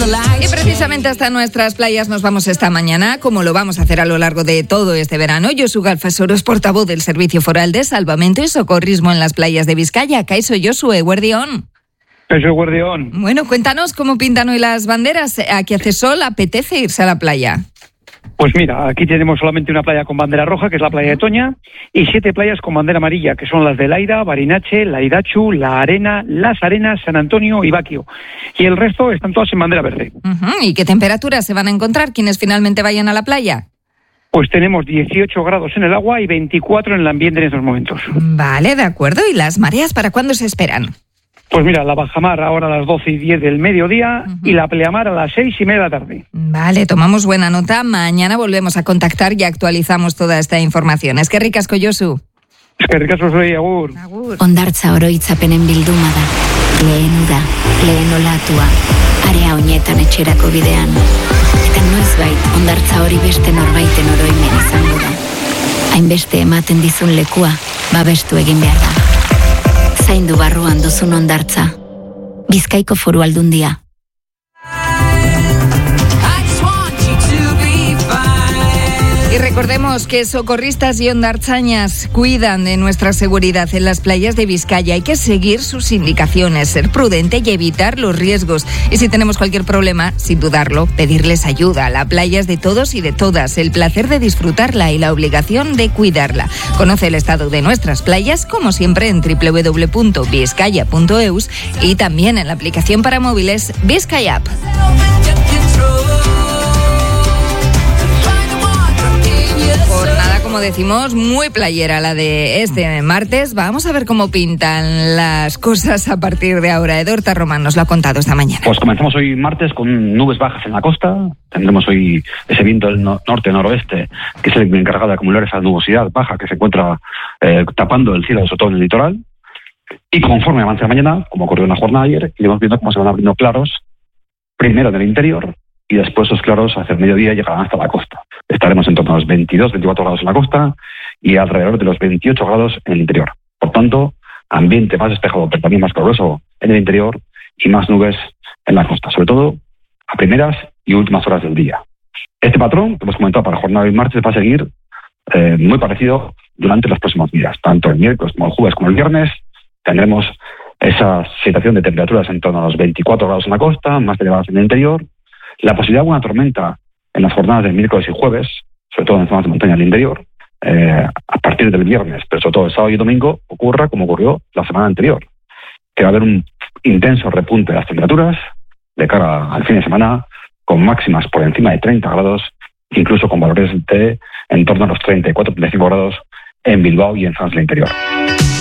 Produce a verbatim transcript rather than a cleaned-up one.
Y precisamente hasta nuestras playas nos vamos esta mañana, como lo vamos a hacer a lo largo de todo este verano. Josu Galfasoro es portavoz del Servicio Foral de Salvamento y Socorrismo en las playas de Vizcaya. Kaixo Josu, eguerdión. Kaixo, eguerdión. Bueno, cuéntanos cómo pintan hoy las banderas. Aquí hace sol, apetece irse a la playa. Pues mira, aquí tenemos solamente una playa con bandera roja, que es la playa de Toña, y siete playas con bandera amarilla, que son las de Laida, Barinache, Laidachu, La Arena, Las Arenas, San Antonio y Baquio. Y el resto están todas en bandera verde. Uh-huh. ¿Y qué temperaturas se van a encontrar quienes finalmente vayan a la playa? Pues tenemos dieciocho grados en el agua y veinticuatro en el ambiente en estos momentos. Vale, de acuerdo. ¿Y las mareas para cuándo se esperan? Pues mira, la bajamar ahora a las doce y diez del mediodía uh-huh. y la pleamar a las seis y media de la tarde. Vale, tomamos buena nota. Mañana volvemos a contactar y actualizamos toda esta información. Es que ricasco, Josu. Es que ricasco soy, agur. Agur. Ondartza oroitzapenen bilduma da. Lehen uda, lehen olatua. Area honetan etxerako bidean. Eta noizbait, ondartza hori beste norbaiten oroimen izango da. Hainbeste ematen dizun lekua, babestu egin behar da. Zaindu barruan duzun ondartza. Bizkaiko Foru Aldundia. Y recordemos que socorristas y ondartzañas cuidan de nuestra seguridad en las playas de Vizcaya. Hay que seguir sus indicaciones, ser prudente y evitar los riesgos. Y si tenemos cualquier problema, sin dudarlo, pedirles ayuda. La playa es de todos y de todas. El placer de disfrutarla y la obligación de cuidarla. Conoce el estado de nuestras playas, como siempre, en doble u doble u doble u punto vizcaya punto e u s y también en la aplicación para móviles Vizcaya App. Como decimos, muy playera la de este martes. Vamos a ver cómo pintan las cosas a partir de ahora. Edorta Román nos lo ha contado esta mañana. Pues comenzamos hoy martes con nubes bajas en la costa. Tendremos hoy ese viento del no- norte-noroeste, que es el encargado de acumular esa nubosidad baja que se encuentra eh, tapando el cielo, sobre todo en el litoral. Y conforme avance la mañana, como ocurrió en la jornada de ayer, iremos viendo cómo se van abriendo claros, primero en el interior, y después esos claros hacia el mediodía llegarán hasta la costa. Estaremos en torno a los veintidós, veinticuatro grados en la costa y alrededor de los veintiocho grados en el interior. Por tanto, ambiente más despejado, pero también más caluroso en el interior y más nubes en la costa, sobre todo a primeras y últimas horas del día. Este patrón que hemos comentado para la jornada de martes va a seguir eh, muy parecido durante los próximos días. Tanto el miércoles como el jueves como el viernes tendremos esa situación de temperaturas en torno a los veinticuatro grados en la costa, más elevadas en el interior. La posibilidad de una tormenta en las jornadas del miércoles y jueves, sobre todo en zonas de montaña del interior, eh, a partir del viernes, pero sobre todo el sábado y domingo, ocurra como ocurrió la semana anterior, que va a haber un intenso repunte de las temperaturas de cara al fin de semana, con máximas por encima de treinta grados, incluso con valores de en torno a los treinta y cuatro a treinta y cinco grados en Bilbao y en zonas del interior.